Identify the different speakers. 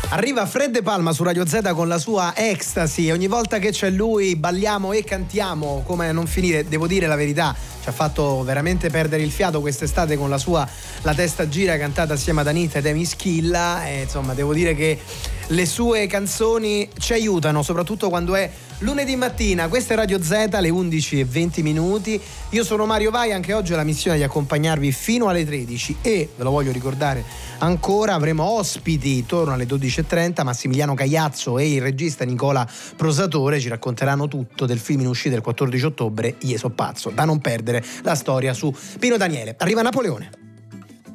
Speaker 1: Arriva Fred De Palma su Radio Z con la sua Ecstasy. Ogni volta che c'è lui balliamo e cantiamo come a non finire. Devo dire la verità, ci ha fatto veramente perdere il fiato quest'estate con la sua La testa gira, cantata assieme ad Anita ed Emi Schilla, e insomma devo dire che le sue canzoni ci aiutano, soprattutto quando è lunedì mattina. Questa è Radio Z, alle 11:20. Io sono Mario Vai, anche oggi ho la missione di accompagnarvi fino alle 13 e, ve lo voglio ricordare ancora, avremo ospiti torno alle 12:30. Massimiliano Cagliazzo e il regista Nicola Prosatore ci racconteranno tutto del film in uscita il 14 ottobre, Io so pazzo, da non perdere, la storia su Pino Daniele. Arriva Napoleone.